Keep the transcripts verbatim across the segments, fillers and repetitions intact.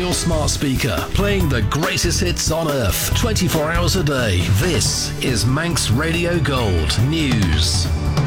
your smart speaker, playing the greatest hits on earth, twenty-four hours a day. This is Manx Radio Gold News.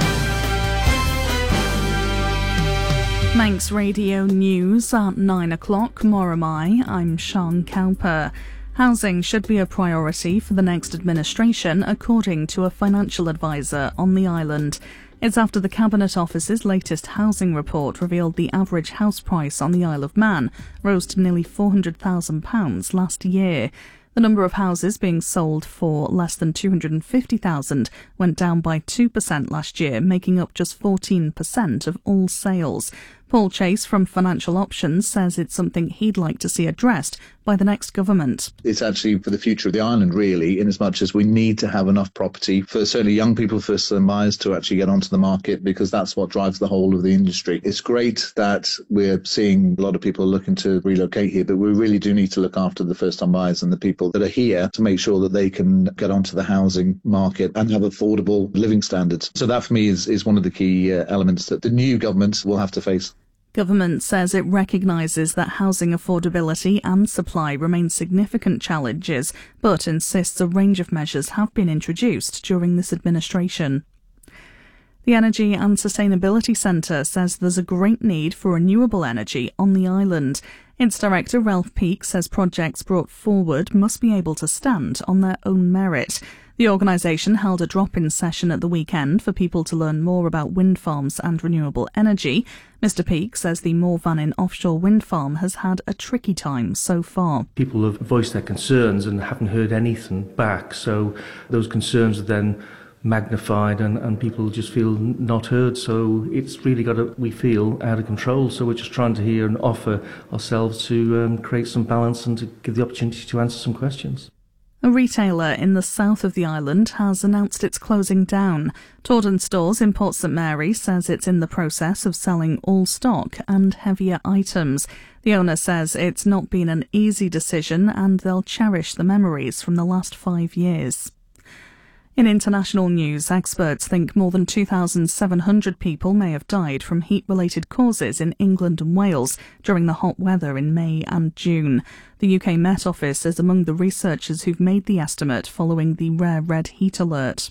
Manx Radio News at nine o'clock. Moramai, I'm Sean Cowper. Housing should be a priority for the next administration, according to a financial advisor on the island. It's after the Cabinet Office's latest housing report revealed the average house price on the Isle of Man rose to nearly four hundred thousand pounds last year. The number of houses being sold for less than two hundred fifty thousand went down by two percent last year, making up just fourteen percent of all sales. Paul Chase from Financial Options says it's something he'd like to see addressed by the next government. It's actually for the future of the island, really, in as much as we need to have enough property for certainly young people, first-time buyers, to actually get onto the market, because that's what drives the whole of the industry. It's great that we're seeing a lot of people looking to relocate here, but we really do need to look after the first-time buyers and the people that are here to make sure that they can get onto the housing market and have affordable living standards. So that, for me, is, is one of the key uh, elements that the new government will have to face. Government says it recognises that housing affordability and supply remain significant challenges, but insists a range of measures have been introduced during this administration. The Energy and Sustainability Centre says there's a great need for renewable energy on the island. Its director, Ralph Peake, says projects brought forward must be able to stand on their own merit. The organisation held a drop-in session at the weekend for people to learn more about wind farms and renewable energy. Mister Peake says the Morvannin offshore wind farm has had a tricky time so far. People have voiced their concerns and haven't heard anything back, so those concerns are then magnified and, and people just feel not heard. So it's really got, to, we feel, out of control. So we're just trying to hear and offer ourselves to um, create some balance and to give the opportunity to answer some questions. A retailer in the south of the island has announced it's closing down. Torden Stores in Port St Mary says it's in the process of selling all stock and heavier items. The owner says it's not been an easy decision and they'll cherish the memories from the last five years. In international news, experts think more than two thousand seven hundred people may have died from heat-related causes in England and Wales during the hot weather in May and June. The U K Met Office is among the researchers who've made the estimate following the rare red heat alert.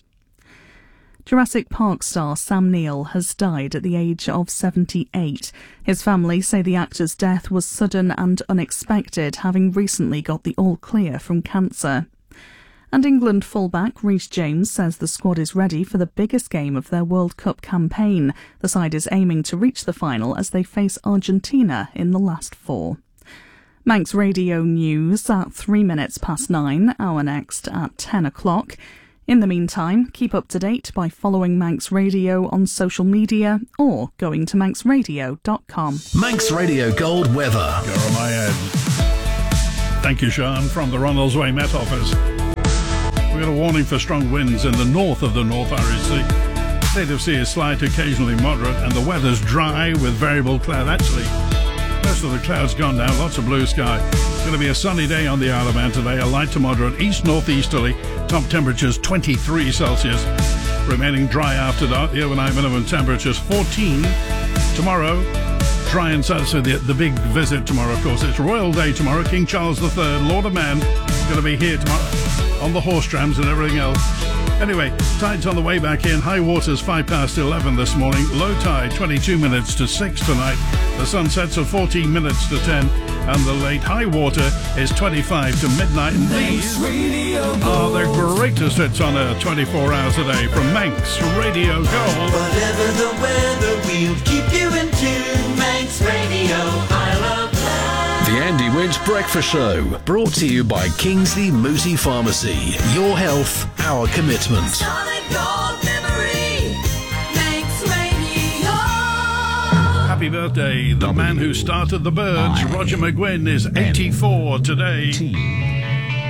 Jurassic Park star Sam Neill has died at the age of seventy-eight. His family say the actor's death was sudden and unexpected, having recently got the all-clear from cancer. And England fullback Reece James says the squad is ready for the biggest game of their World Cup campaign. The side is aiming to reach the final as they face Argentina in the last four. Manx Radio News at three minutes past nine, our next at ten o'clock. In the meantime, keep up to date by following Manx Radio on social media or going to manx radio dot com. Manx Radio Gold weather. Jeremiah. Thank you, Sean, from the Ronalds Way Met Office. We've got a warning for strong winds in the north of the North Irish Sea. State of sea is slight, occasionally moderate, and the weather's dry with variable cloud. Actually, most of the clouds gone down, lots of blue sky. It's going to be a sunny day on the Isle of Man today, a light to moderate east-northeasterly, top temperatures twenty-three Celsius. Remaining dry after dark, the overnight minimum temperatures fourteen. Tomorrow, dry and sunny. So the, the big visit tomorrow, of course, it's Royal Day tomorrow. King Charles the Third, Lord of Man, is going to be here tomorrow on the horse trams and everything else. Anyway, tide's on the way back in. High water's five past eleven this morning. Low tide twenty-two minutes to six tonight. The sun sets at fourteen minutes to ten. And the late high water is twenty-five to midnight. And these are the greatest hits on Earth twenty-four hours a day from Manx Radio Gold. Whatever the weather, we'll keep you in tune. Manx Radio, I love that. The Andy Winch Breakfast Show, brought to you by Kingsley Moosey Pharmacy. Your health, our commitment. Solid gold memory, Manx Radio. Happy birthday, the man who started the birds, Roger McGuinn, is eighty-four today.